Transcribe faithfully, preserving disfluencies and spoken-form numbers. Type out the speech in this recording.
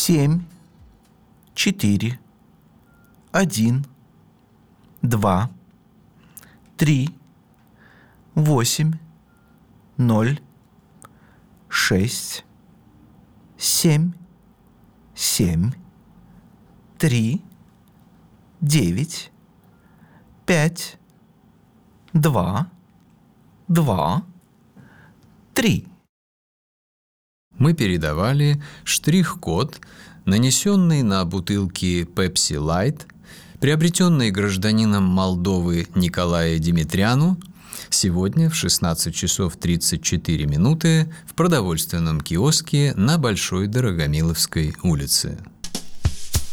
семь, четыре, один, два, три, восемь, ноль, шесть, семь, семь, три, девять, пять, два, два, три. Мы передавали штрих-код, нанесенный на бутылки Pepsi Light, приобретенный гражданином Молдовы Николая Димитряну, сегодня в шестнадцать часов тридцать четыре минуты в продовольственном киоске на Большой Дорогомиловской улице.